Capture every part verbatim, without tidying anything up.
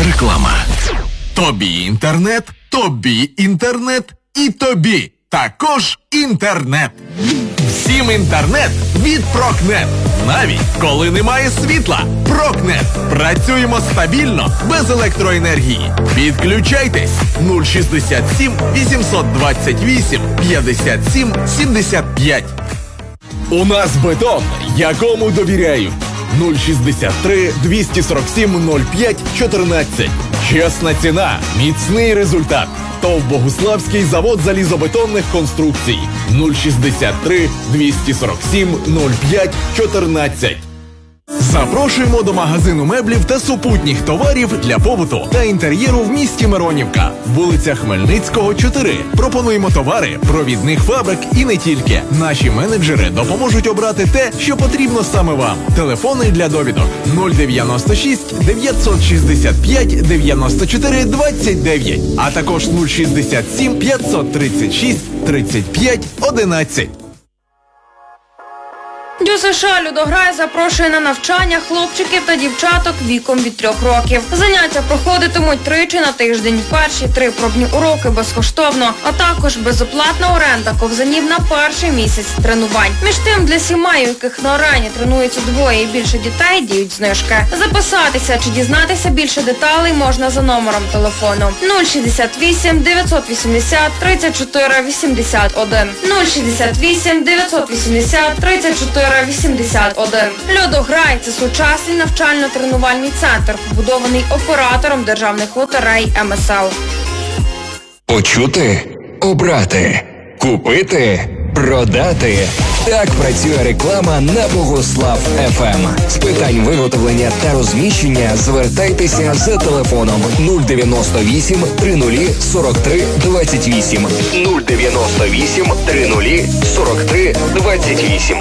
Реклама. Тобі інтернет, тобі інтернет і тобі також інтернет. Всім інтернет від Прокнет. Навіть коли немає світла. Прокнет. Працюємо стабільно, без електроенергії. Підключайтесь. нуль шістдесят сім вісімсот двадцять вісім п'ятдесят сім сімдесят п'ять. У нас бетон, якому довіряють. нуль шістдесят три двісті сорок сім нуль п'ять чотирнадцять. Чесна ціна, міцний результат. ТОВ Богуславський завод залізобетонних конструкцій. нуль шістдесят три двісті сорок сім нуль п'ять чотирнадцять. Запрошуємо до магазину меблів та супутніх товарів для побуту та інтер'єру в місті Миронівка. Вулиця Хмельницького, чотири. Пропонуємо товари провідних фабрик і не тільки. Наші менеджери допоможуть обрати те, що потрібно саме вам. Телефони для довідок нуль дев'яносто шість дев'ятсот шістдесят п'ять дев'яносто чотири двадцять дев'ять, а також нуль шістдесят сім п'ятсот тридцять шість тридцять п'ять одинадцять. ДЮСШ «Людограй» запрошує на навчання хлопчиків та дівчаток віком від трьох років. Заняття проходитимуть тричі на тиждень. Перші три пробні уроки безкоштовно, а також безоплатна оренда ковзанів на перший місяць тренувань. Між тим, для сімей, у яких на арені тренуються двоє і більше дітей, діють знижки. Записатися чи дізнатися більше деталей можна за номером телефону нуль шістдесят вісім дев'ятсот вісімдесят тридцять чотири вісімдесят один. нуль шістдесят вісім дев'ятсот вісімдесят тридцять чотири вісімдесят один. «Людограй» – це сучасний навчально-тренувальний центр, побудований оператором державних лотерей ем ес ел. Почути, обрати, купити, продати. Так працює реклама на Богуслав еф ем. З питань виготовлення та розміщення звертайтеся за телефоном нуль дев'яносто вісім тридцять сорок три двадцять вісім. нуль дев'яносто вісім тридцять сорок три двадцять вісім.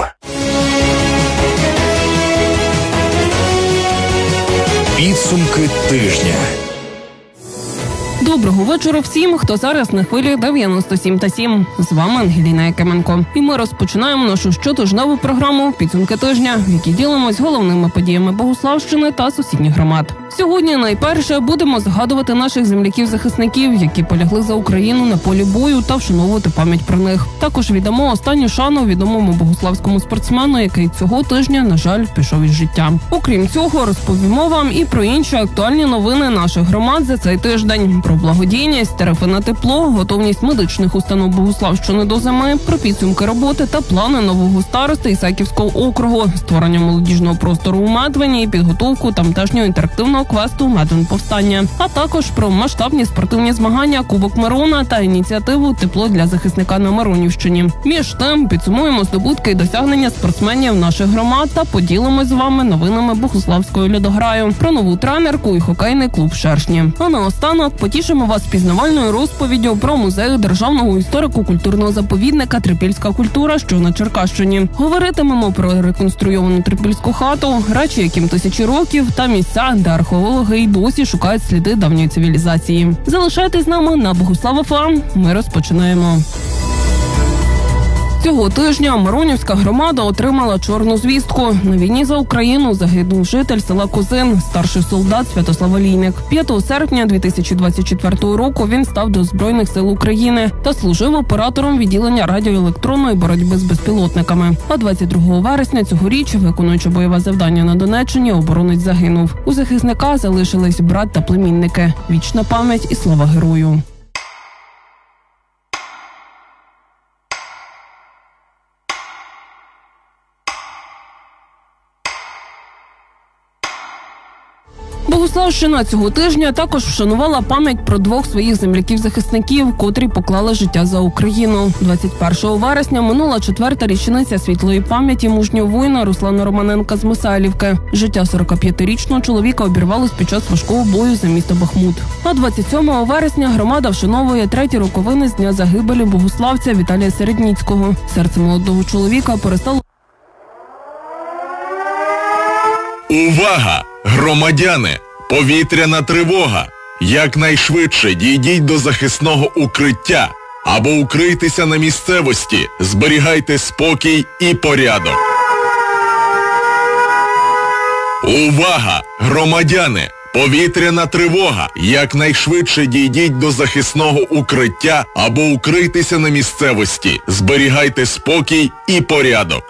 Підсумки тижня. Доброго вечора всім, хто зараз на хвилі дев'яносто сім та сім. З вами Ангеліна Якименко. І ми розпочинаємо нашу щотижневу програму «Підсумки тижня», в якій ділимось головними подіями Богуславщини та сусідніх громад. Сьогодні найперше будемо згадувати наших земляків-захисників, які полягли за Україну на полі бою, та вшановувати пам'ять про них. Також віддамо останню шану відомому богуславському спортсмену, який цього тижня, на жаль, пішов із життя. Окрім цього, розповімо вам і про інші актуальні новини наших громад за цей тиждень. Про благодійність, тарифи на тепло, готовність медичних установ Богуславщини до зими, про підсумки роботи та плани нового старости Ісаківського округу, створення молодіжного простору у Медвині і підготовку тамтешнього інтерактивного квесту «Медвин повстання», а також про масштабні спортивні змагання Кубок Мирона та ініціативу «Тепло для захисника» на Миронівщині. Між тим, підсумуємо здобутки і досягнення спортсменів наших громад та поділимось з вами новинами Богуславського льодограю, про нову тренерку і хокейний клуб «Шершні». А наостанок потішимо вас пізнавальною розповіддю про музей державного історико-культурного заповідника «Трипільська культура», що на Черкащині. Говоритимемо про реконструйовану трипільську хату, речі, яким тисячі років, та місця, де археологи й досі шукають сліди давньої цивілізації. Залишайтесь з нами на Богуслав еф ем. Ми розпочинаємо. Цього тижня Миронівська громада отримала чорну звістку. На війні за Україну загинув житель села Козин, старший солдат Святослав Олійник. п'ятого серпня дві тисячі двадцять четвертого року він став до Збройних сил України та служив оператором відділення радіоелектронної боротьби з безпілотниками. А двадцять другого вересня цьогоріч, виконуючи бойове завдання на Донеччині, оборонець загинув. У захисника залишились брат та племінники. Вічна пам'ять і слава герою. Богуславщина цього тижня також вшанувала пам'ять про двох своїх земляків-захисників, котрі поклали життя за Україну. двадцять першого вересня минула четверта річниця світлої пам'яті мужнього воїна Руслана Романенка з Мисайлівки. Життя сорокап'ятирічного чоловіка обірвалось під час важкого бою за місто Бахмут. А двадцять сьомого вересня громада вшановує треті роковини з дня загибелі богуславця Віталія Середніцького. Серце молодого чоловіка перестало... Увага! Громадяни! Повітряна тривога! Якнайшвидше дійдіть до захисного укриття або укрийтеся на місцевості, зберігайте спокій і порядок. Увага! Громадяни! Повітряна тривога. Якнайшвидше дійдіть до захисного укриття або укрийтеся на місцевості. Зберігайте спокій і порядок.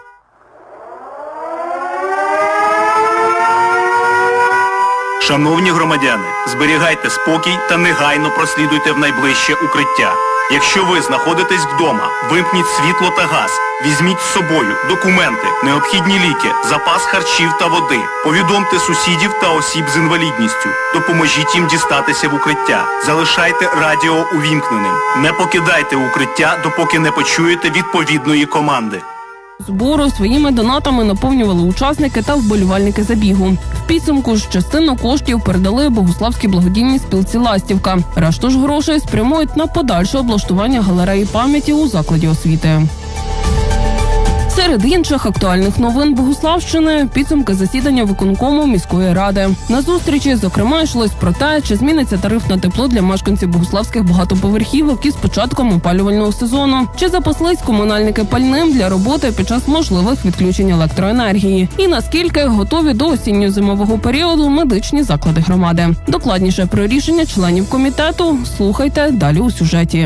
Шановні громадяни, зберігайте спокій та негайно прослідуйте в найближче укриття. Якщо ви знаходитесь вдома, вимкніть світло та газ, візьміть з собою документи, необхідні ліки, запас харчів та води. Повідомте сусідів та осіб з інвалідністю. Допоможіть їм дістатися в укриття. Залишайте радіо увімкненим. Не покидайте укриття, допоки не почуєте відповідної команди. Збору своїми донатами наповнювали учасники та вболівальники забігу. В підсумку ж частину коштів передали Богуславській благодійній спілці «Ластівка». Решту ж грошей спрямують на подальше облаштування галереї пам'яті у закладі освіти. Серед інших актуальних новин Богуславщини – підсумки засідання виконкому міської ради. На зустрічі, зокрема, йшлось про те, чи зміниться тариф на тепло для мешканців богуславських багатоповерхівок із початком опалювального сезону, чи запаслись комунальники пальним для роботи під час можливих відключень електроенергії, і наскільки готові до осінньо-зимового періоду медичні заклади громади. Докладніше про рішення членів комітету слухайте далі у сюжеті.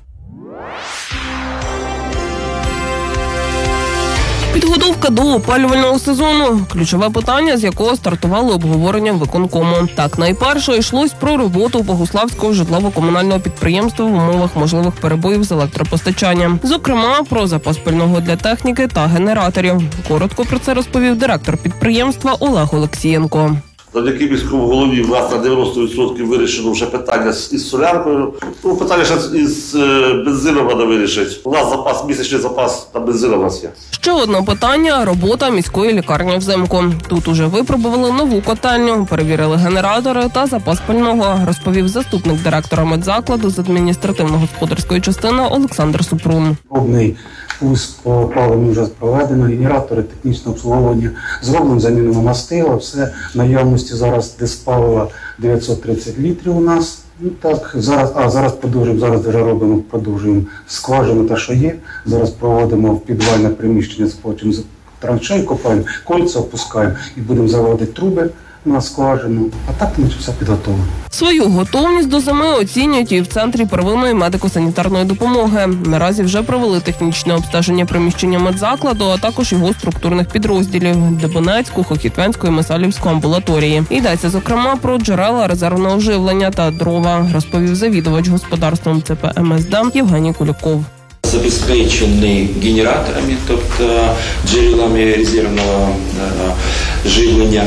Підготовка до опалювального сезону – ключове питання, з якого стартували обговорення виконкому. Так, найперше йшлось про роботу Богуславського житлово-комунального підприємства в умовах можливих перебоїв з електропостачанням. Зокрема, про запас пального для техніки та генераторів. Коротко про це розповів директор підприємства Олег Олексієнко. Завдяки міському голові в нас на дев'яносто відсотків вирішено вже питання із соляркою. Ну, питання ще із бензином треба вирішити. У нас запас, місячний запас та бензину у нас є. Ще одне питання – робота міської лікарні взимку. Тут уже випробували нову котельню, перевірили генератори та запас пального, розповів заступник директора медзакладу з адміністративно-господарської частини Олександр Супрун. Повний пуск по опаленню вже проведено, генератори, технічне обслуговування зроблено, замінено мастила, все в наявності зараз диспалива дев'ятсот тридцять літрів у нас. Ну так, зараз, а зараз продовжуємо, зараз вже робимо, продовжуємо скважину та що є. Зараз проводимо в підвальне приміщення, сплачуємо траншеї, копаємо, кольця опускаємо і будемо заводити труби на скважину. А так ми все підготовлено. Свою готовність до зими оцінюють і в Центрі первинної медико-санітарної допомоги. Наразі вже провели технічне обстеження приміщення медзакладу, а також його структурних підрозділів – Дебенецьку, Хохітвенську і Месалівську амбулаторії. Йдеться, зокрема, про джерела резервного живлення та дрова, розповів завідувач господарством ЦП ем ес де Євгеній Куліков. Забезпечений генераторами, тобто джерелами резервного живлення.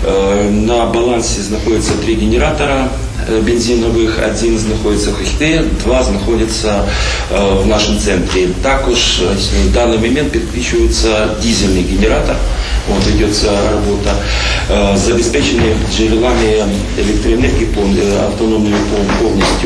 На балансі знаходяться три генератора бензинових, один знаходиться в Хохте, два знаходяться в нашому центрі. Також в даний момент підключується дизельний генератор. Вот ведется работа, э, забеспечены джерелами электроэнергии автономными полностью.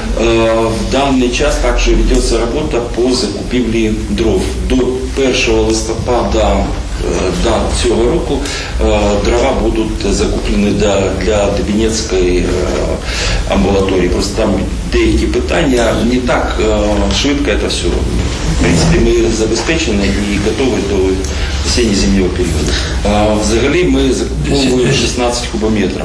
Э, в данный час также ведется работа по закупівлі дров. До першого листопада э, до цього року э, дрова будуть закуплені для, для Дебенецької э, амбулаторії. Просто там деякі питання не так э, швидко це все. В принципі, ми забезпечені і готові до осінньо-зимнього періоду. Взагалі ми закуповуємо шістнадцять кубометрів.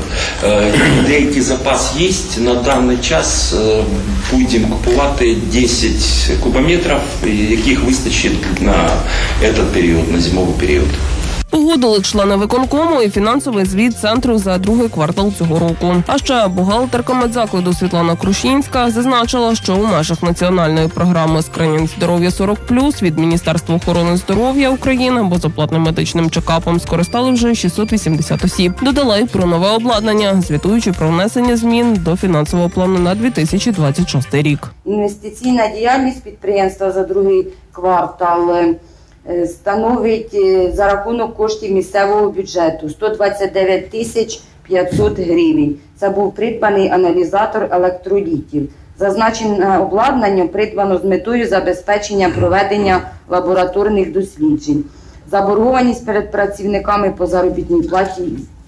Деякий запас є. На даний час будемо купувати десять кубометрів, яких вистачить на цей період, на зимовий період. Погодили члени виконкому і фінансовий звіт центру за другий квартал цього року. А ще бухгалтерка медзакладу Світлана Крушінська зазначила, що у межах національної програми «Скринінг здоров'я сорок плюс» від Міністерства охорони здоров'я України безоплатним медичним чекапом скористали вже шістсот вісімдесят осіб. Додала й про нове обладнання, звітуючи про внесення змін до фінансового плану на дві тисячі двадцять шостий рік. Інвестиційна діяльність підприємства за другий квартал становить за рахунок коштів місцевого бюджету сто двадцять дев'ять тисяч п'ятсот гривень. Це був придбаний аналізатор електролітів. Зазначене обладнання придбано з метою забезпечення проведення лабораторних досліджень. Заборгованість перед працівниками по заробітній платі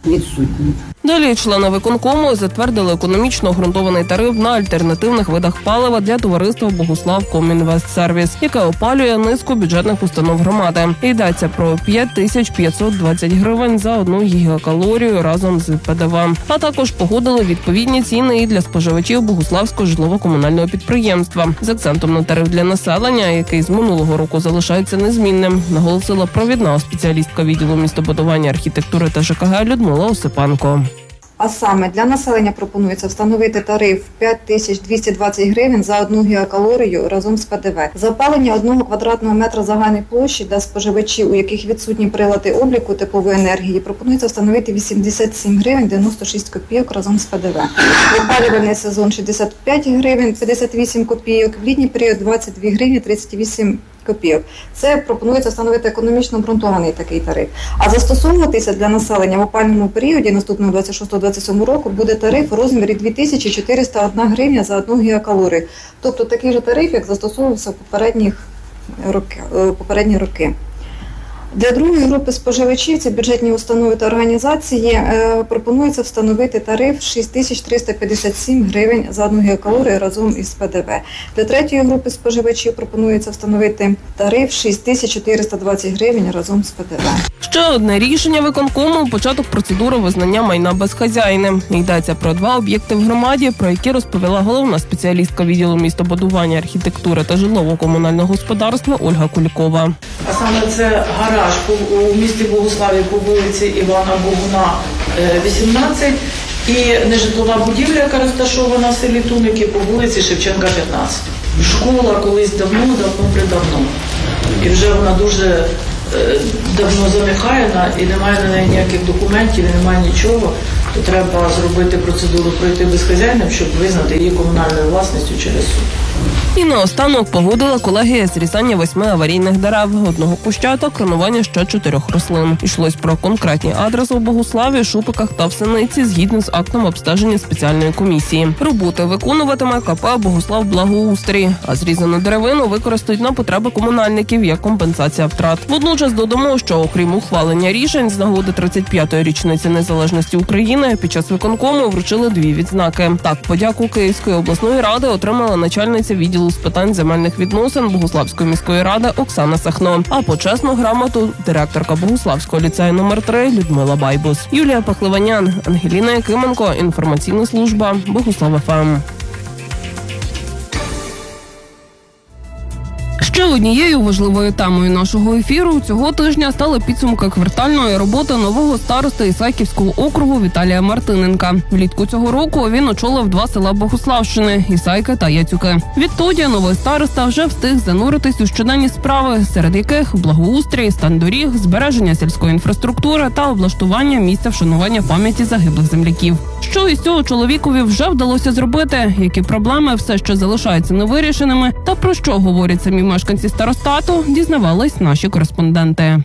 відсутні. Далі члени виконкому затвердили економічно обґрунтований тариф на альтернативних видах палива для товариства «Богуслав Комінвестсервіс», яке опалює низку бюджетних установ громади. Йдеться про п'ять тисяч п'ятсот двадцять гривень за одну гігакалорію разом з Пе Де Ве. А також погодили відповідні ціни і для споживачів Богуславського житлово-комунального підприємства з акцентом на тариф для населення, який з минулого року залишається незмінним, наголосила провідна спеціалістка відділу містобудування, архітектури та Же Ка Ге Людмила Осипенко. А саме для населення пропонується встановити тариф п'ять тисяч двісті двадцять гривень за одну гігакалорію разом з Пе Де Ве. За опалення одного квадратного метра загальної площі для споживачів, у яких відсутні прилади обліку теплової енергії, пропонується встановити вісімдесят сім гривень дев'яносто шість копійок разом з Пе Де Ве. В опалювальний сезон шістдесят п'ять гривень п'ятдесят вісім копійок, в літній період двадцять дві гривні тридцять вісім копійок. Це пропонується встановити економічно обґрунтований такий тариф. А застосовуватися для населення в опалювальному періоді наступного двадцять шостого двадцять сьомого року буде тариф у розмірі дві тисячі чотириста одна гривня за одну гігакалорію. Тобто такий же тариф, як застосовувався в попередніх роки, попередні роки. Для другої групи споживачів, це бюджетні установи та організації, е, пропонується встановити тариф шість тисяч триста п'ятдесят сім гривень за одну гігакалорію разом із Пе Де Ве. Для третьої групи споживачів пропонується встановити тариф шість тисяч чотириста двадцять гривень разом з Пе Де Ве. Ще одне рішення виконкому – початок процедури визнання майна безхазяйним. Йдеться про два об'єкти в громаді, про які розповіла головна спеціалістка відділу містобудування, архітектури та житлово-комунального господарства Ольга Кулікова. А саме це гараж у місті Богуславі по вулиці Івана Богуна, вісімнадцять, і нежитлова будівля, яка розташована в селі Туники по вулиці Шевченка, п'ятнадцять. Школа колись давно-давно-придавно. І вже вона дуже давно занехаяна і немає на неї ніяких документів, немає нічого, то треба зробити процедуру пройти безхазяйним, щоб визнати її комунальною власністю через суд. І наостанок погодила колегія зрізання восьми аварійних дерев, одного куща та кронування ще чотирьох рослин. Йшлось про конкретні адреси у Богуславі, Шупиках та в Синиці згідно з актом обстеження спеціальної комісії. Роботи виконуватиме Ка Пе «Богуслав Благоустрій», а зрізану деревину використають на потреби комунальників як компенсація втрат. Водночас додамо, що окрім ухвалення рішень з нагоди тридцять п'ятої річниці незалежності України, під час виконкому вручили дві відзнаки. Так, подяку Київської обласної ради отримала начальниця відділу з питань земельних відносин Богуславської міської ради Оксана Сахно, а почесну грамоту директорка Богуславського ліцею номер три Людмила Байбус. Юлія Пахливанян, Ангеліна Якименко, інформаційна служба Богуслав Еф Ем. Ще однією важливою темою нашого ефіру цього тижня стали підсумки квартальної роботи нового старости Ісаківського округу Віталія Мартиненка. Влітку цього року він очолив два села Богуславщини – Ісайки та Яцюки. Відтоді новий староста вже встиг зануритись у щоденні справи, серед яких благоустрій, стан доріг, збереження сільської інфраструктури та облаштування місця вшанування пам'яті загиблих земляків. Що із цього чоловікові вже вдалося зробити, які проблеми все ще залишаються невирішеними та про що говорять самі мешканці старостату, дізнавались наші кореспонденти.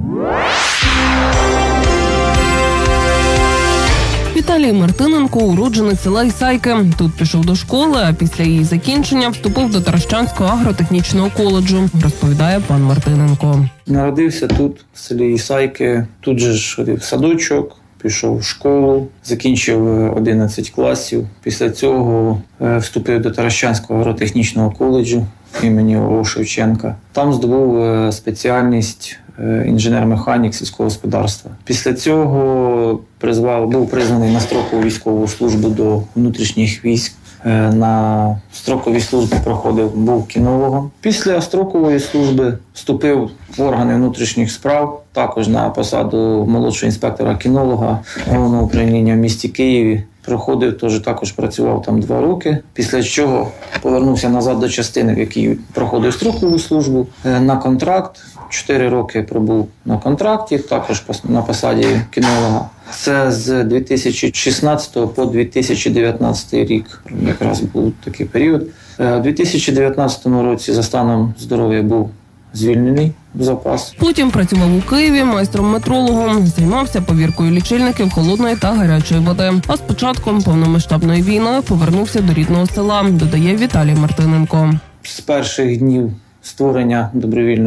Віталій Мартиненко – уродженець села Ісайки. Тут пішов до школи, а після її закінчення вступив до Таращанського агротехнічного коледжу, розповідає пан Мартиненко. Народився тут, в селі Ісайки, тут же ж ходив в садочок, пішов в школу, закінчив одинадцять класів. Після цього вступив до Таращанського агротехнічного коледжу імені О. Шевченка. Там здобув спеціальність інженер-механік сільського господарства. Після цього призвав, був призваний на строкову військову службу до внутрішніх військ. На строковій службі проходив, був кінологом. Після строкової служби вступив в органи внутрішніх справ, також на посаду молодшого інспектора-кінолога Головного управління в місті Києві. Проходив, теж також працював там два роки, після чого повернувся назад до частини, в якій проходив строкову службу, на контракт. Чотири роки пробув на контракті, також на посаді кінолога. Це з дві тисячі шістнадцятого по дві тисячі дев'ятнадцятий рік якраз був такий період. У дві тисячі дев'ятнадцятому році за станом здоров'я був звільнений в запас. Потім працював у Києві майстром-метрологом, займався повіркою лічильників холодної та гарячої води. А з початком повномасштабної війни повернувся до рідного села, додає Віталій Мартиненко. З перших днів створення добровільного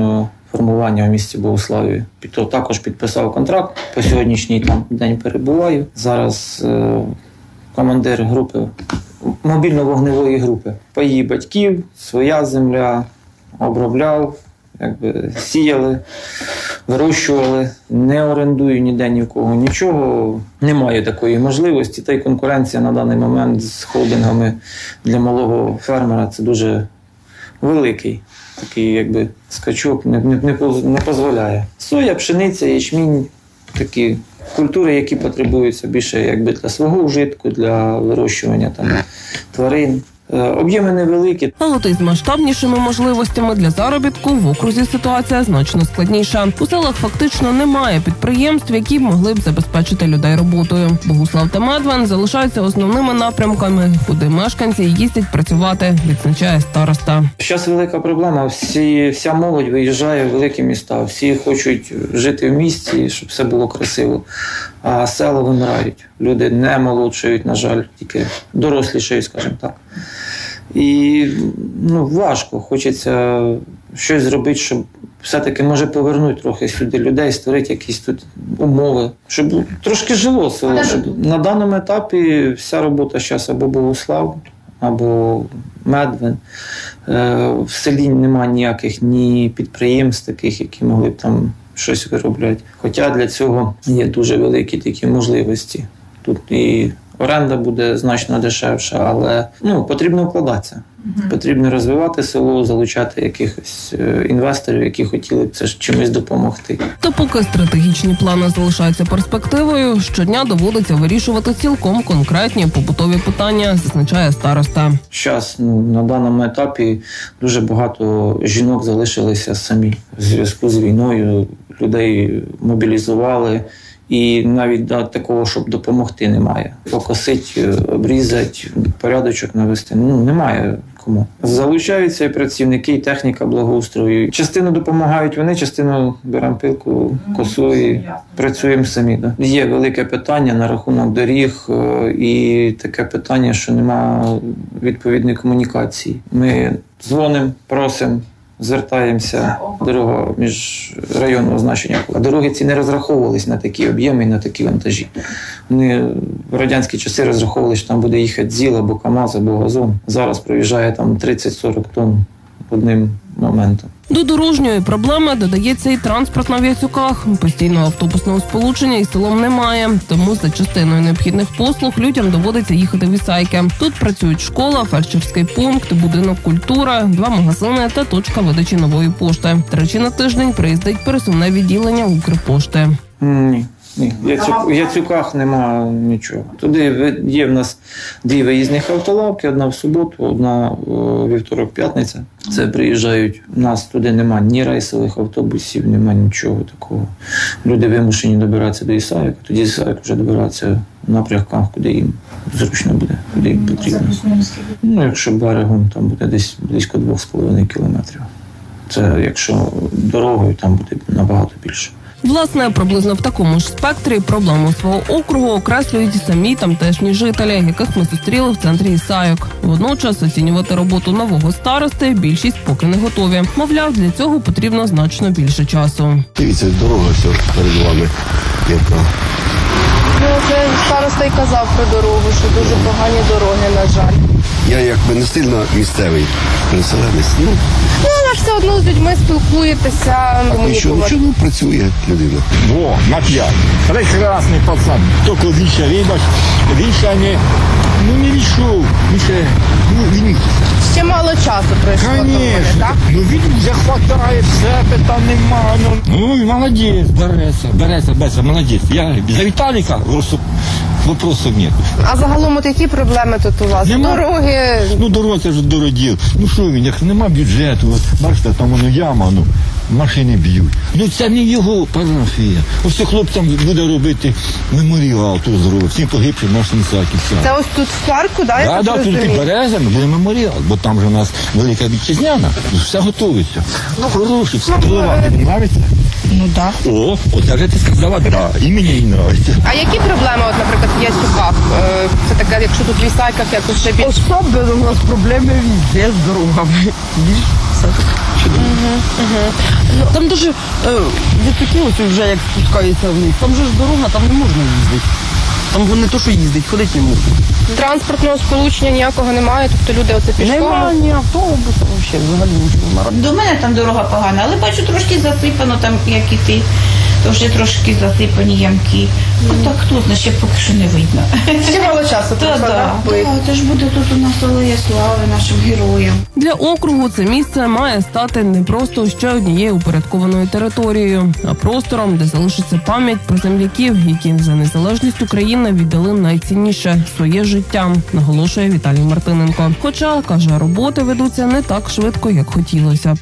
формування в місті Богуславі. То також підписав контракт, по сьогоднішній там день перебуваю. Зараз е, командир групи, мобільно-вогневої групи. Паї батьків, своя земля, обробляв, якби сіяли, вирощували, не орендую ніде ні в кого нічого, немає такої можливості. Та й конкуренція на даний момент з холдингами для малого фермера – це дуже великий такий, якби, скачок, не, не, не, не дозволяє. Соя, пшениця, ячмінь – такі культури, які потребуються більше якби для свого вжитку, для вирощування там тварин. Об'єми невеликі. Але от із масштабнішими можливостями для заробітку в окрузі ситуація значно складніша. У селах фактично немає підприємств, які б могли б забезпечити людей роботою. Богуслав та Медвин залишаються основними напрямками, куди мешканці їздять працювати, відзначає староста. Зараз велика проблема. Всі, вся молодь виїжджає в великі міста. Всі хочуть жити в місті, щоб все було красиво. А села вимирають. Люди не молодшають, на жаль, тільки дорослішають, скажімо так. І ну, важко. Хочеться щось зробити, щоб все-таки може повернути трохи сюди людей, створити якісь тут умови, щоб трошки жило село. Щоб на даному етапі вся робота зараз або Богуслав, або Медвин. В селі немає ніяких ні підприємств таких, які могли б там щось виробляти. Хоча для цього є дуже великі такі можливості. Тут і оренда буде значно дешевша, але ну, потрібно вкладатися. Mm-hmm. Потрібно розвивати село, залучати якихось інвесторів, які хотіли б це чимось допомогти. Та поки стратегічні плани залишаються перспективою, щодня доводиться вирішувати цілком конкретні побутові питання, зазначає староста. Зараз ну, на даному етапі дуже багато жінок залишилися самі. В зв'язку з війною людей мобілізували. І навіть да, такого, щоб допомогти, немає. Покосити, обрізати, порядочок навести, ну, немає кому. Залучаються і працівники, і техніка благоустрою. Частину допомагають вони, частину беремо пилку, косу і працюємо самі. Да. Є велике питання на рахунок доріг і таке питання, що немає відповідної комунікації. Ми дзвонимо, просимо, звертаємося, дорога міжрайонного значення. А дороги ці не розраховувались на такі об'єми і на такі вантажі. Вони в радянські часи розраховували, що там буде їхати ЗІЛ або КАМАЗ, або газон. Зараз проїжджає там тридцять-сорок тонн одним моментом. До дорожньої проблеми додається і транспорт на В'яцюках. Постійного автобусного сполучення із селом немає, тому за частиною необхідних послуг людям доводиться їхати в Ісайки. Тут працюють школа, фельдшерський пункт, будинок культури, два магазини та точка видачі нової пошти. Тричі на тиждень приїздить пересувне відділення Укрпошти. Ні. Ні, в Яцюках нема нічого. Туди є в нас дві виїзних автолавки, одна в суботу, одна вівторок-п'ятниця. Це приїжджають, у нас туди нема ні рейсових автобусів, нема нічого такого. Люди вимушені добиратися до Ісаїк, тоді Ісаїк вже добиратися в напрямках, куди їм зручно буде, куди їм потрібно. Ну, якщо берегом, там буде десь близько двох з половиною кілометрів. Це якщо дорогою, там буде набагато більше. Власне, приблизно в такому ж спектрі проблему свого округу окреслюють самі тамтешні жителі, яких ми зустріли в центрі Ісайок. Водночас оцінювати роботу нового старости більшість поки не готові. Мовляв, для цього потрібно значно більше часу. Дивіться, дорога все перед вами. Яка. Ну, це староста й казав про дорогу, що дуже погані дороги, на жаль. Я якби не сильно місцевий переселенець. Ну, ну але ж все одно з людьми спілкуєтеся. А нічого, нічого не працює людина. Во, на п'ять. Прекрасний пацан. Тільки більше, вибач, більше не, ну не війшов. Більше, ну, він... Ще мало часу пройшло. Конечно. Так? Ну він вже хватає, все, питань нема. Ну, ну молодець, береться, береться, береться, молодець. Я за Віталіка просто вопросів нет. А загалом от які проблеми тут у вас? Нема. Дороги? Ну, дорога це вже дороділ. Ну, що він, як нема бюджету, от, бачите, там воно яма, ну, машини б'ють. Ну, це не його парафія. Ось хлопцям буде робити меморіал тут зробити, всім погибшим нашим Ісаківцям. Це ось тут в парку, да? Так, да, тут під березами буде меморіал, бо там же у нас велика вітчизняна, все готується. Ну, хороший, все голова, тобі нравиться? Ну, так. Да. О, от вже ти сказала, да, і мені їй нравиться. А які проблеми, от, наприклад, в Яцюках? Це таке, якщо тут в Ісайках якось ще більше? Особливо у нас проблеми везде з дорогами. садик. Угу, угу. Там дуже е, відтоки ось вже як спускається вниз, там же ж дорога, там не можна їздити. Там не то, що їздить, ходити не можна. Транспортного сполучення ніякого немає, тобто люди оце пішком? Немає ні автобуса, взагалі, взагалі нічого немає. До мене там дорога погана, але бачу, трошки засипано там, як іти. То вже трошки засипані ямки. Ну так хто знає, ще поки що не видно. Ще мало часу просто, так? Це ж буде тут у нас алея слави нашим героям. Для округу це місце має стати не просто ще однією упорядкованою територією, а простором, де залишиться пам'ять про земляків, які за незалежність України віддали найцінніше – своє життя, наголошує Віталій Мартиненко. Хоча, каже, роботи ведуться не так швидко, як хотілося б.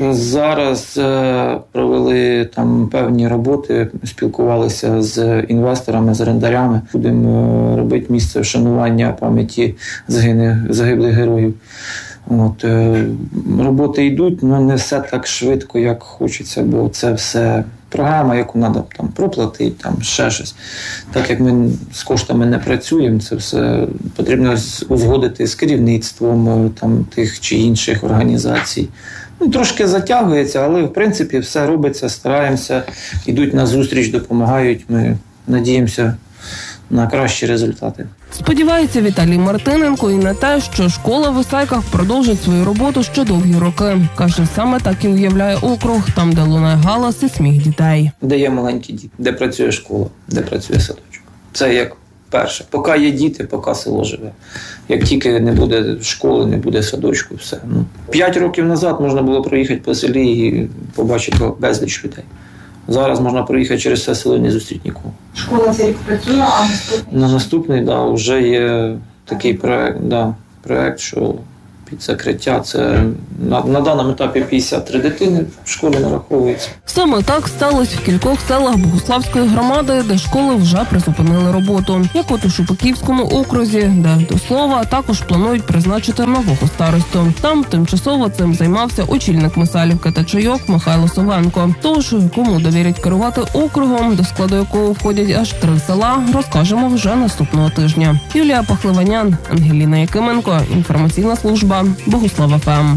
Зараз е, провели там певні роботи, спілкувалися з інвесторами, з орендарями. Будемо робити місце вшанування пам'яті загиблих героїв. От, е, роботи йдуть, але не все так швидко, як хочеться, бо це все програма, яку треба там проплатити, там ще щось. Так як ми з коштами не працюємо, це все потрібно узгодити з керівництвом там, тих чи інших організацій. Ну, трошки затягується, але в принципі все робиться, стараємося, йдуть на зустріч, допомагають. Ми надіємося на кращі результати. Сподівається Віталій Мартиненко і на те, що школа в Ісайках продовжить свою роботу ще довгі роки. Каже, саме так і уявляє округ, там, де лунає галас і сміх дітей. Де є маленькі діти, де працює школа, де працює садочок. Це як перше. Поки є діти, поки село живе. Як тільки не буде школи, не буде садочку, все. Ну, п'ять років назад можна було проїхати по селі і побачити безліч людей. Зараз можна проїхати через все село і не зустріти нікого. Школа цей рік працює, а наступний? На наступний, да, вже є такий проект, да, проект, що під закриття. Це на, на даному етапі п'ятдесят три дитини в школі нараховується. Саме так сталося в кількох селах Богуславської громади, де школи вже призупинили роботу. Як от у Шупаківському окрузі, де, до слова, також планують призначити нового старосту. Там тимчасово цим займався очільник Мисалівки та Чайок Михайло Совенко. Тож, кому довірять керувати округом, до складу якого входять аж три села, розкажемо вже наступного тижня. Юлія Пахливанян, Ангеліна Якименко, інформаційна служба Богуслав еф ем.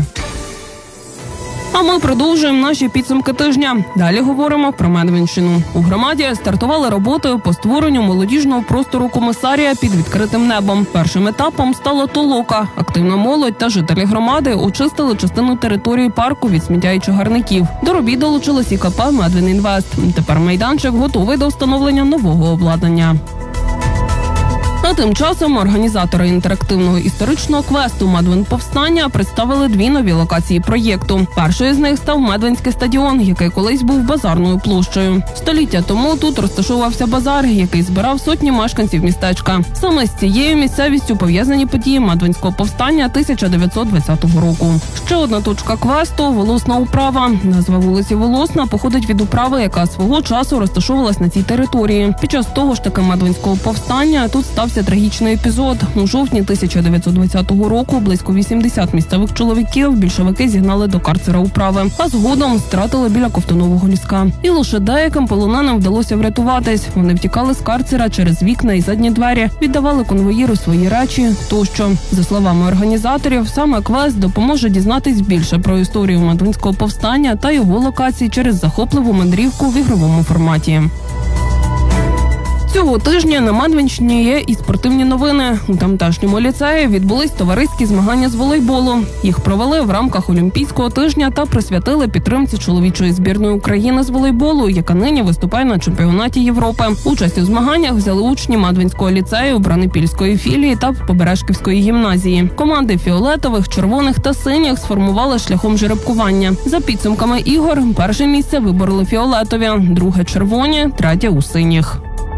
А ми продовжуємо наші підсумки тижня. Далі говоримо про Медвинщину. У громаді стартували роботи по створенню молодіжного простору комісарія під відкритим небом. Першим етапом стала толока. Активна молодь та жителі громади очистили частину території парку від сміття і чагарників. До робіт долучилась і ка пе «Медвинінвест». Тепер майданчик готовий до встановлення нового обладнання. А тим часом організатори інтерактивного історичного квесту «Медвин-повстання» представили дві нові локації проєкту. Першою з них став Медвинський стадіон, який колись був базарною площею. Століття тому тут розташовувався базар, який збирав сотні мешканців містечка. Саме з цією місцевістю пов'язані події Медвинського повстання тисяча дев'ятсот двадцятого року. Ще одна точка квесту – Волосна управа. Назва вулиці Волосна походить від управи, яка свого часу розташовувалась на цій території. Під час того ж таки Медвинського повстання тут стався трагічний епізод. У жовтні тисяча дев'ятсот двадцятого року близько вісімдесят місцевих чоловіків більшовики зігнали до карцера управи, а згодом стратили біля Ковтунового ліска. І лише деяким полоненим вдалося врятуватись. Вони втікали з карцера через вікна і задні двері, віддавали конвоїру свої речі тощо. За словами організаторів, саме квест допоможе дізнатись більше про історію Медвинського повстання та його локацій через захопливу мандрівку в ігровому форматі. Цього тижня на Медвинщині є і спортивні новини. У тамтешньому ліцеї відбулись товариські змагання з волейболу. Їх провели в рамках Олімпійського тижня та присвятили підтримці чоловічої збірної України з волейболу, яка нині виступає на чемпіонаті Європи. Участь у змаганнях взяли учні Медвинського ліцею, Бранипільської філії та Побережківської гімназії. Команди фіолетових, червоних та синіх сформували шляхом жеребкування. За підсумками ігор, перше місце вибороли фіолетові, друге – червоні, третє – у синіх.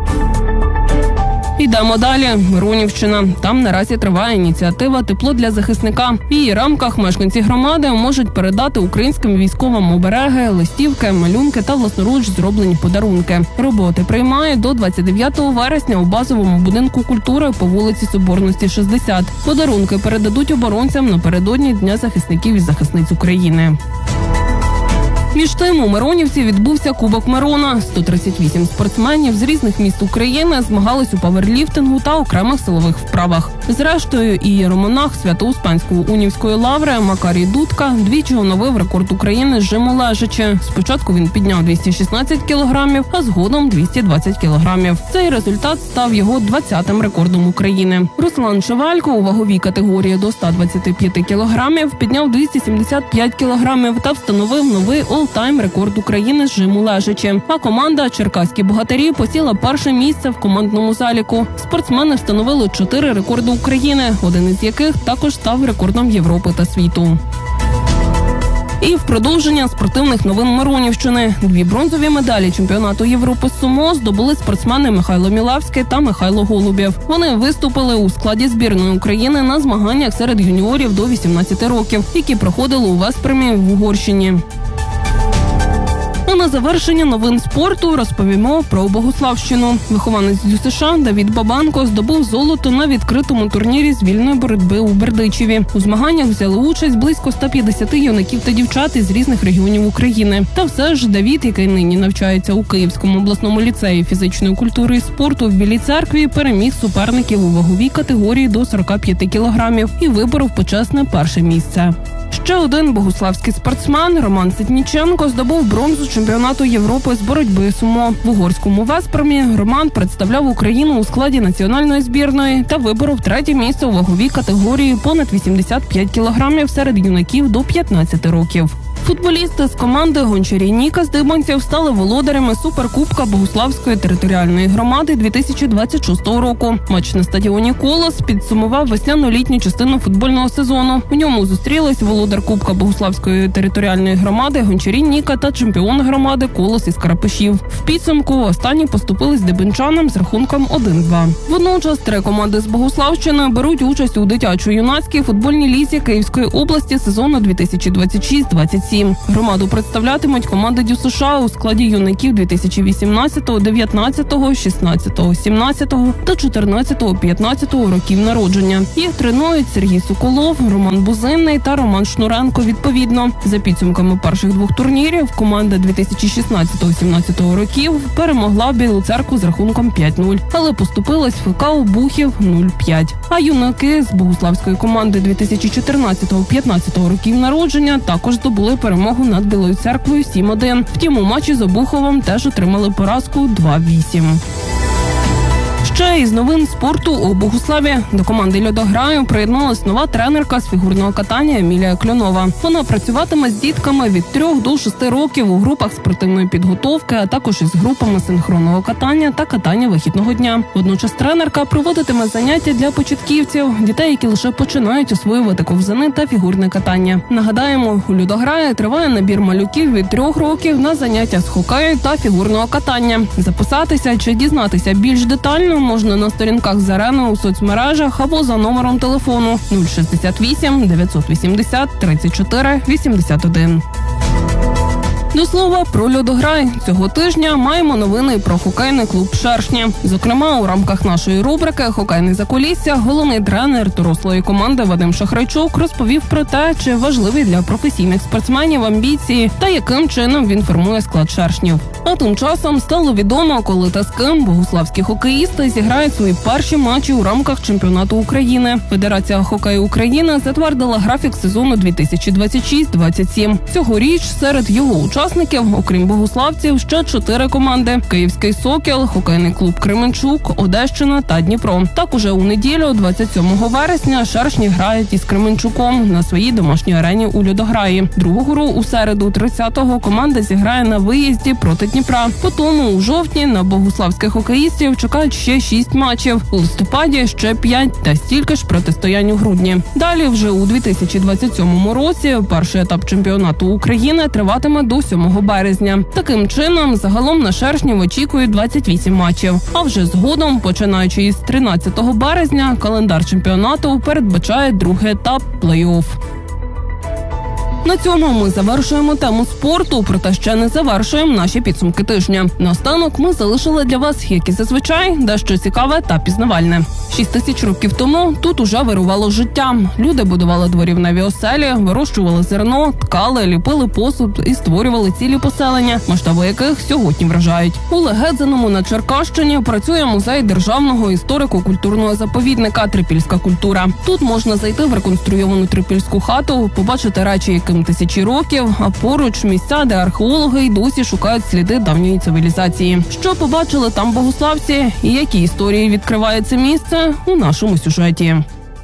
Йдемо далі. Миронівщина. Там наразі триває ініціатива «Тепло для захисника». В її рамках мешканці громади можуть передати українським військовим обереги, листівки, малюнки та власноруч зроблені подарунки. Роботи приймають до двадцять дев'ятого вересня у базовому будинку культури по вулиці Соборності, шістдесят. Подарунки передадуть оборонцям напередодні Дня захисників і захисниць України. Між тим, у Миронівці відбувся Кубок Мирона. сто тридцять вісім спортсменів з різних міст України змагались у паверліфтингу та окремих силових вправах. Зрештою, і єромонах Свято-Успенської унівської лаври Макарій Дудка двічі оновив рекорд України з жиму лежачи. Спочатку він підняв двісті шістнадцять кілограмів, а згодом двісті двадцять кілограмів. Цей результат став його двадцятим рекордом України. Руслан Шевалько у ваговій категорії до ста двадцяти п'яти кілограмів підняв двісті сімдесят п'ять кілограмів та встановив новий ол-тайм рекорд України з жиму лежачи. А команда «Черкаські богатирі» посіла перше місце в командному заліку. Спортсмени встановили чотири рекорди України, один із яких також став рекордом Європи та світу. І в продовження спортивних новин Миронівщини. Дві бронзові медалі чемпіонату Європи з сумо здобули спортсмени Михайло Мілавський та Михайло Голубєв. Вони виступили у складі збірної України на змаганнях серед юніорів до вісімнадцяти років, які проходили у Веспремі в Угорщині. А на завершення новин спорту розповімо про Богуславщину. Вихованець ДЮСШ Давід Бабанко здобув золото на відкритому турнірі з вільної боротьби у Бердичеві. У змаганнях взяли участь близько ста п'ятдесяти юнаків та дівчат із різних регіонів України. Та все ж Давід, який нині навчається у Київському обласному ліцеї фізичної культури і спорту в Білій Церкві, переміг суперників у ваговій категорії до сорока п'яти кілограмів і виборов почесне перше місце. Ще один богуславський спортсмен Роман Ситніченко здобув бронзу чемпіонату Європи з боротьби сумо. В угорському Веспремі Роман представляв Україну у складі національної збірної та виборов третє місце у ваговій категорії понад вісімдесят п'ять кілограмів серед юнаків до п'ятнадцяти років. Футболісти з команди «Гончарі Ніка» з Дибанців стали володарями Суперкубка Богуславської територіальної громади дві тисячі двадцять шостого року. Матч на стадіоні «Колос» підсумував весняно-літню частину футбольного сезону. У ньому зустрілись володар Кубка Богуславської територіальної громади «Гончарі Ніка» та чемпіон громади «Колос» із Карапишів. В підсумку останні поступились дибенчанам з рахунком один-два. Водночас три команди з Богуславщини беруть участь у дитячо-юнацькій футбольній лізі Київської області сезону дві тисячі двадцять шість двадцять сім. Громаду представлятимуть команди ДЮСШ у складі юнаків дві тисячі вісімнадцятого, дев'ятнадцятого, шістнадцятого, сімнадцятого та чотирнадцятого, п'ятнадцятого років народження. Їх тренують Сергій Соколов, Роман Бузинний та Роман Шнуренко відповідно. За підсумками перших двох турнірів команда дві тисячі шістнадцятого-сімнадцятого років перемогла Білу Церкву з рахунком п'ять-нуль, але поступилась ФК Обухів нуль-п'ять. А юнаки з богуславської команди дві тисячі чотирнадцятого-п'ятнадцятого років народження також здобули перемогу над Білою Церквою сім-один. Втім, у матчі з Обуховом теж отримали поразку два-вісім. Ще із новин спорту у Богуславі до команди «Льодограю» приєдналась нова тренерка з фігурного катання Емілія Кльонова. Вона працюватиме з дітками від трьох до шести років у групах спортивної підготовки, а також із групами синхронного катання та катання вихідного дня. Водночас тренерка проводитиме заняття для початківців, дітей, які лише починають освоювати ковзани та фігурне катання. Нагадаємо, у «Льодограї» триває набір малюків від трьох років на заняття з хокею та фігурного катання. Записатися чи дізнатися більш детально можна на сторінках з арени у соцмережах або за номером телефону нуль шістдесят вісім дев'ятсот вісімдесят тридцять чотири вісімдесят один. До слова про «Льодограй». Цього тижня маємо новини про хокейний клуб «Шершні». Зокрема, у рамках нашої рубрики «Хокейне закулісся» головний тренер дорослої команди Вадим Шахрайчук розповів про те, чи важливі для професійних спортсменів амбіції та яким чином він формує склад «Шершнів». А тим часом стало відомо, коли та з ким богуславські хокеїсти зіграють свої перші матчі у рамках чемпіонату України. Федерація хокею України затвердила графік сезону дві тисячі двадцять шість двадцять сім. Цьогоріч серед його учасників, окрім богуславців, ще чотири команди: Київський «Сокіл», хокейний клуб «Кременчук», Одещина та Дніпро. Так уже у неділю, двадцять сьомого вересня, «Шершні» грають із Кременчуком на своїй домашній арені у «Льодограї». Другу гру у середу, тридцятого, команда зіграє на виїзді проти Дніпра. Потім у жовтні на богуславських хокеїстів чекають ще шість матчів. У листопаді ще п'ять та стільки ж протистоянь у грудні. Далі вже у дві тисячі двадцять сьомому році перший етап чемпіонату України триватиме до сьомого березня. Таким чином, загалом на «Шершнів» очікують двадцять вісім матчів. А вже згодом, починаючи із тринадцятого березня, календар чемпіонату передбачає другий етап плей-офф. На цьому ми завершуємо тему спорту, проте ще не завершуємо наші підсумки тижня. Наостанок ми залишили для вас, як і зазвичай, дещо цікаве та пізнавальне. Шість тисяч років тому тут уже вирувало життя. Люди будували дворівневі оселі, вирощували зерно, ткали, ліпили посуд і створювали цілі поселення, масштаби яких сьогодні вражають. У Легедзиному на Черкащині працює музей державного історико-культурного заповідника «Трипільська культура». Тут можна зайти в реконструйовану трипільську хату, побачити речі, яким тисячі років, а поруч місця, де археологи й досі шукають сліди давньої цивілізації. Що побачили там богославці і які історії відкриває це місце у нашому сюжеті.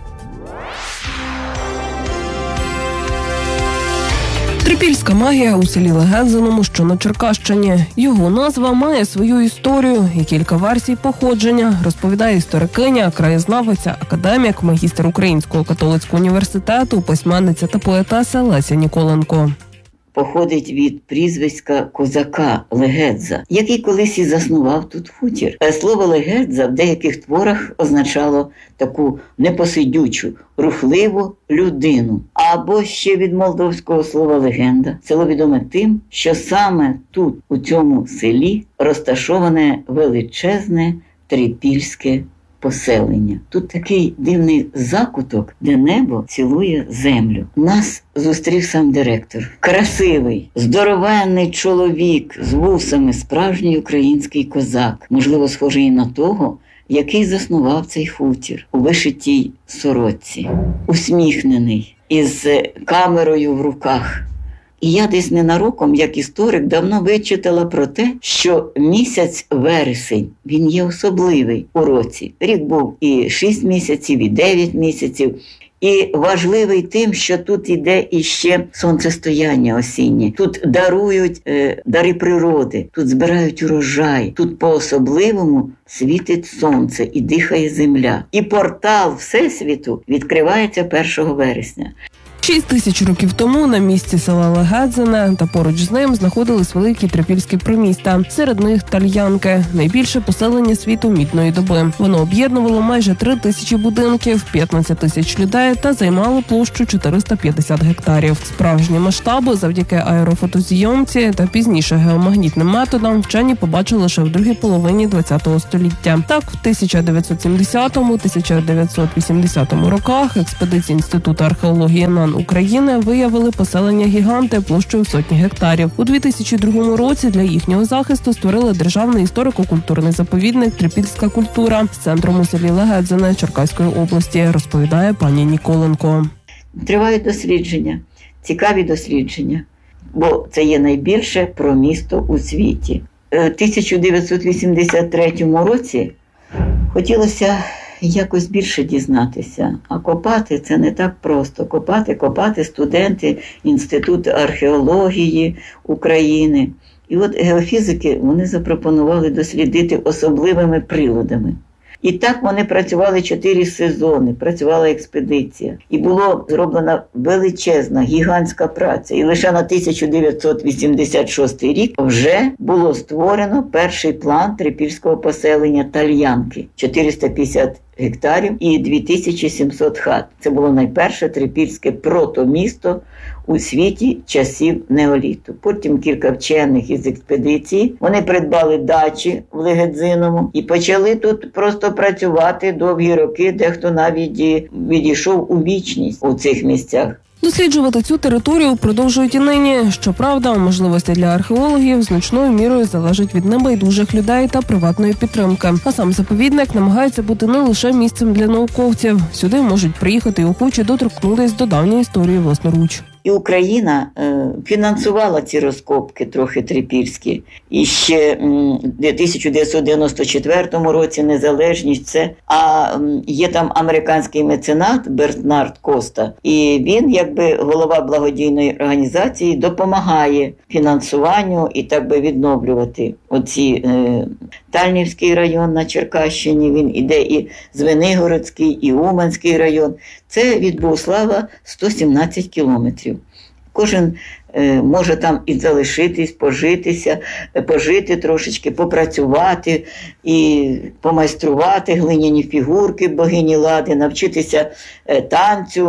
Трипільська магія у селі Легедзиному, що на Черкащині. Його назва має свою історію і кілька версій походження, розповідає історикиня, краєзнавиця, академік, магістр Українського католицького університету, письменниця та поетеса Леся Ніколенко. Походить від прізвиська козака Легедза, який колись і заснував тут хутір. Слово «Легедза» в деяких творах означало таку непосидючу, рухливу людину. Або ще від молдовського слова «легенда». Село відоме тим, що саме тут, у цьому селі, розташоване величезне трипільське поселення. Тут такий дивний закуток, де небо цілує землю. Нас зустрів сам директор. Красивий, здоровенний чоловік з вусами, справжній український козак. Можливо, схожий на того, який заснував цей хутір у вишитій сорочці. Усміхнений, із камерою в руках. І я десь ненароком, як історик, давно вичитала про те, що місяць вересень, він є особливий у році. Рік був і шість місяців, і дев'ять місяців. І важливий тим, що тут іде іще сонцестояння осіннє. Тут дарують е, дари природи, тут збирають урожай, тут по-особливому світить сонце і дихає земля. І портал Всесвіту відкривається першого вересня. Шість тисяч років тому на місці села Легедзине та поруч з ним знаходились великі трипільські приміста. Серед них Тальянки – найбільше поселення світу мідної доби. Воно об'єднувало майже три тисячі будинків, п'ятнадцять тисяч людей та займало площу чотириста п'ятдесят гектарів. Справжні масштаби завдяки аерофотозйомці та пізніше геомагнітним методам вчені побачили лише в другій половині ХХ століття. Так, в тисяча дев'ятсот сімдесятому - тисяча дев'ятсот вісімдесятому роках експедиції Інституту археології НАН України виявили поселення-гіганти площею сотні гектарів. У дві тисячі другому році для їхнього захисту створили державний історико-культурний заповідник «Трипільська культура» з центром у селі Легедзине Черкаської області, розповідає пані Ніколенко. Тривають дослідження, цікаві дослідження, бо це є найбільше про місто у світі. У тисяча дев'ятсот вісімдесят третьому році хотілося якось більше дізнатися. А копати – це не так просто. Копати, копати студенти Інституту археології України. І от геофізики вони запропонували дослідити особливими приладами. І так вони працювали чотири сезони, працювала експедиція. І було зроблена величезна, гігантська праця. І лише на тисяча дев'ятсот вісімдесят шостий рік вже було створено перший план трипільського поселення Тальянки. чотириста п'ятдесят гектарів і дві тисячі сімсот хат. Це було найперше трипільське протомісто у світі часів неоліту. Потім кілька вчених із експедиції, вони придбали дачі в Легедзиному і почали тут просто працювати довгі роки, дехто навіть відійшов у вічність у цих місцях. Досліджувати цю територію продовжують і нині. Щоправда, можливості для археологів значною мірою залежать від небайдужих людей та приватної підтримки. А сам заповідник намагається бути не лише місцем для науковців. Сюди можуть приїхати і охочі доторкнутися до давньої історії власноруч. І Україна е, фінансувала ці розкопки трохи трипільські. І ще в тисяча дев'ятсот дев'яносто четвертому році незалежність це. А м, є там американський меценат Бернард Коста. І він, якби голова благодійної організації, допомагає фінансуванню і так би відновлювати оці е, Тальнівський район на Черкащині, він іде і Звенигородський, і Уманський район. Це від Богуслава сто сімнадцять кілометрів. Кожен е, може там і залишитись, пожитися, пожити трошечки, попрацювати і помайструвати глиняні фігурки богині Лади, навчитися е, танцю,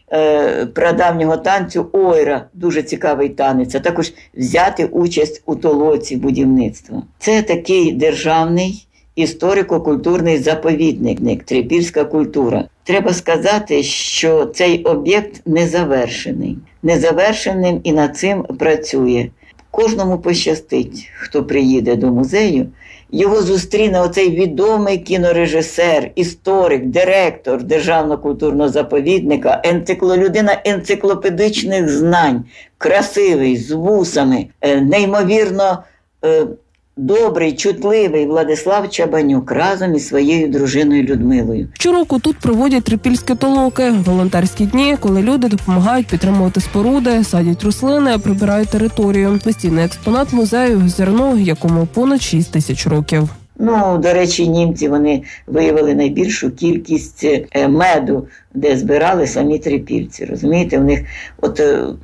е, прадавнього танцю ойра, дуже цікавий танець, а також взяти участь у толоці будівництва. Це такий державний історико-культурний заповідник, трипільська культура. Треба сказати, що цей об'єкт не завершений. Не завершеним і над цим працює. Кожному пощастить, хто приїде до музею, його зустріне оцей відомий кінорежисер, історик, директор Державного культурного заповідника, енцикло, людина енциклопедичних знань, красивий, з вусами, неймовірно е, добрий, чутливий Владислав Чабанюк разом із своєю дружиною Людмилою. Щороку тут проводять трипільські толоки, волонтерські дні, коли люди допомагають підтримувати споруди, садять рослини, прибирають територію. Постійний експонат музею – зерно, якому понад шість тисяч років. Ну, до речі, німці, вони виявили найбільшу кількість меду, де збирали самі трипільці. Розумієте, в них от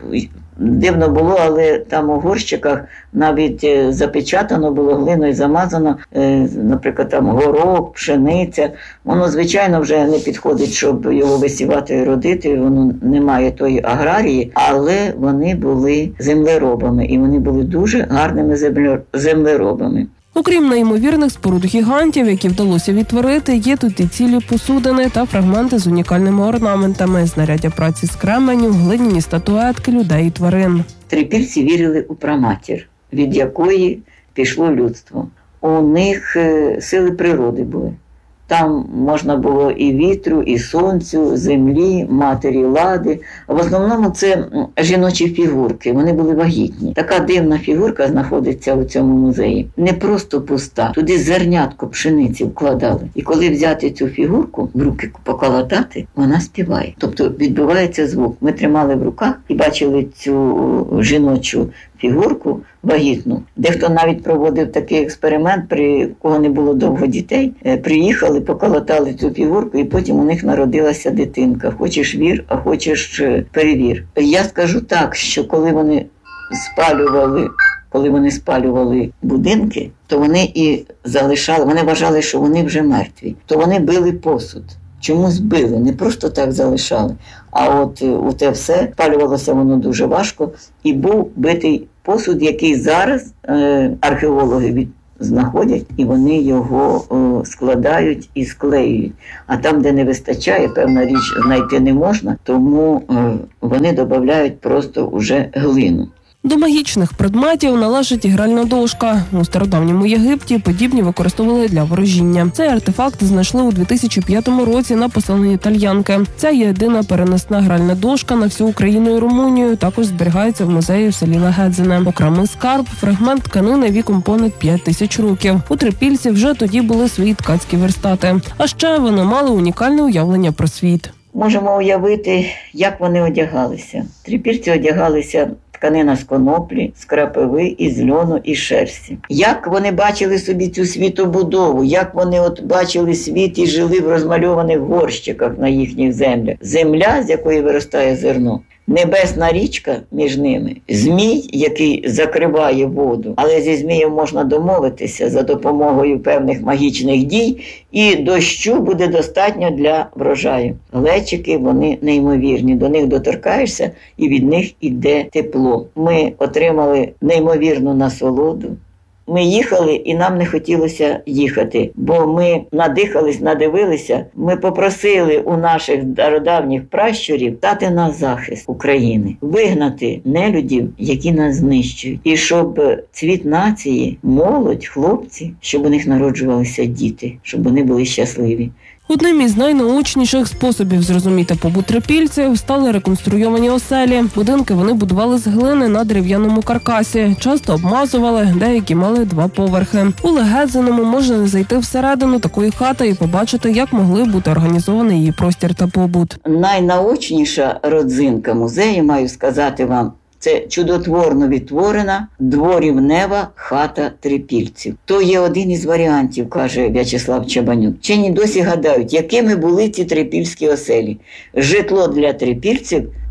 дивно було, але там у горщиках навіть запечатано було, глиною замазано, наприклад, там горох, пшениця. Воно, звичайно, вже не підходить, щоб його висівати і родити, воно не має тої аграрії, але вони були землеробами, і вони були дуже гарними землеробами. Окрім неймовірних споруд-гігантів, які вдалося відтворити, є тут і цілі посудини та фрагменти з унікальними орнаментами, знаряддя праці з кременю, глиняні статуетки людей і тварин. Трипільці вірили у праматір, від якої пішло людство. У них сили природи були. Там можна було і вітру, і сонцю, землі, матері лади. В основному це жіночі фігурки, вони були вагітні. Така дивна фігурка знаходиться у цьому музеї. Не просто пуста, туди зернятко пшениці вкладали. І коли взяти цю фігурку, в руки поколотати, вона співає. Тобто відбувається звук. Ми тримали в руках і бачили цю жіночу фігурку вагітну. Дехто навіть проводив такий експеримент, при кого не було довго дітей. Приїхали, поколотали цю фігурку, і потім у них народилася дитинка. Хочеш вір, а хочеш перевір. Я скажу так, що коли вони спалювали, коли вони спалювали будинки, то вони і залишали, вони вважали, що вони вже мертві. То вони били посуд. Чомусь били, не просто так залишали. А от у те все спалювалося воно дуже важко. І був битий посуд, який зараз е, археологи від, знаходять, і вони його е, складають і склеюють. А там, де не вистачає, певна річ знайти не можна, тому е, вони додають просто уже глину. До магічних предметів належить і гральна дошка. У стародавньому Єгипті подібні використовували для ворожіння. Цей артефакт знайшли у дві тисячі п'ятому році на поселенні Тальянки. Ця єдина переносна гральна дошка на всю Україну і Румунію також зберігається в музеї в селі Легедзине. Окремий скарб – фрагмент тканини віком понад п'ять тисяч років. У трипільців вже тоді були свої ткацькі верстати. А ще вони мали унікальне уявлення про світ. Можемо уявити, як вони одягалися. Трипільці одягалися тканина з коноплі, з крапиви, із льону, із шерсті. Як вони бачили собі цю світобудову, як вони от бачили світ і жили в розмальованих горщиках на їхніх землях. Земля, з якої виростає зерно. Небесна річка між ними, змій, який закриває воду, але зі змієм можна домовитися за допомогою певних магічних дій, і дощу буде достатньо для врожаю. Глечики, вони неймовірні, до них доторкаєшся і від них іде тепло. Ми отримали неймовірну насолоду. Ми їхали, і нам не хотілося їхати, бо ми надихались, надивилися. Ми попросили у наших стародавніх пращурів дати на захист України, вигнати нелюдів, які нас знищують. І щоб цвіт нації, молодь, хлопці, щоб у них народжувалися діти, щоб вони були щасливі. Одним із найнаучніших способів зрозуміти побут трипільців стали реконструйовані оселі. Будинки вони будували з глини на дерев'яному каркасі, часто обмазували, деякі мали два поверхи. У Легедзиному можна зайти всередину такої хати і побачити, як могли бути організований її простір та побут. Найнаучніша родзинка музею, маю сказати вам, це чудотворно відтворена дворівнева хата трипільців. То є один із варіантів, каже В'ячеслав Чабанюк. Вчені досі гадають, якими були ці трипільські оселі. Житло для трипільців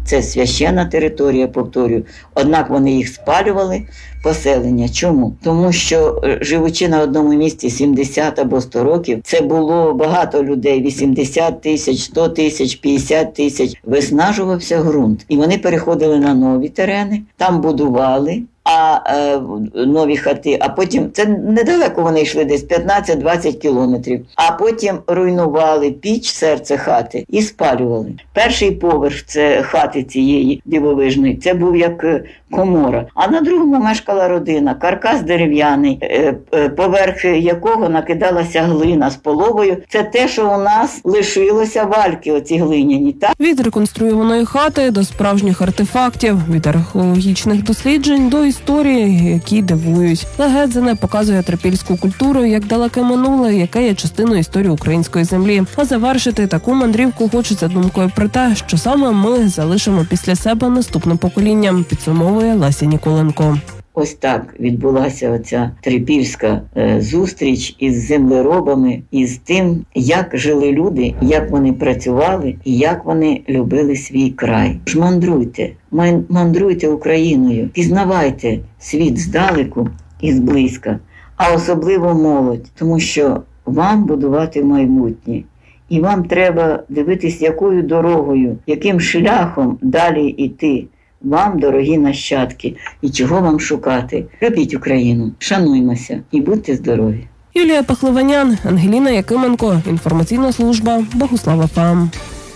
Це священна територія, повторюю. Однак вони їх спалювали, поселення. Чому? Тому що, живучи на одному місці сімдесят або сто років, це було багато людей, вісімдесят тисяч, сто тисяч, п'ятдесят тисяч. Виснажувався ґрунт. І вони переходили на нові терени, там будували, а е, нові хати, а потім, це недалеко вони йшли, десь п'ятнадцять-двадцять кілометрів, а потім руйнували піч, серце хати і спалювали. Перший поверх це хати цієї дивовижної, це був як комора, а на другому мешкала родина, каркас дерев'яний, е, е, поверх якого накидалася глина з половою. Це те, що у нас лишилося, вальки оці глиняні. Так? Від реконструйованої хати до справжніх артефактів, від археологічних досліджень до історії, які дивують. Легедзине показує трипільську культуру як далеке минуле, яке є частиною історії української землі. А завершити таку мандрівку хочеться думкою про те, що саме ми залишимо після себе наступним поколінням, підсумовує Леся Ніколенко. Ось так відбулася оця трипільська е, зустріч із землеробами, із тим, як жили люди, як вони працювали і як вони любили свій край. Ж мандруйте, мандруйте Україною, пізнавайте світ здалеку і зблизька, а особливо молодь, тому що вам будувати майбутнє. І вам треба дивитись, якою дорогою, яким шляхом далі йти. Вам, дорогі нащадки, і чого вам шукати. Любіть Україну, шануймося і будьте здорові. Юлія Пахливанян, Ангеліна Якименко, інформаційна служба Богуслав ФМ.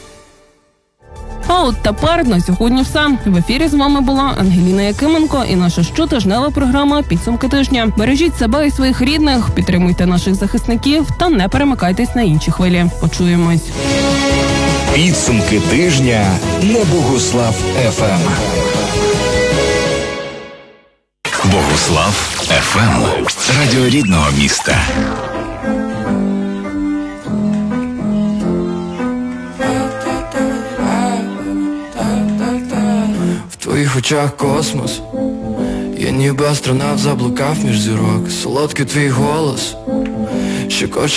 А от тепер на сьогодні все. В ефірі з вами була Ангеліна Якименко і наша щотижнева програма «Підсумки тижня». Бережіть себе і своїх рідних, підтримуйте наших захисників та не перемикайтесь на інші хвилі. Почуємось. Підсумки тижня на Богуслав ФМ. Богуслав ФМ. Радіо рідного міста. В твоїх очах космос. Я ніби астронавт заблукав між зірок. Солодкий твій голос. Щекоче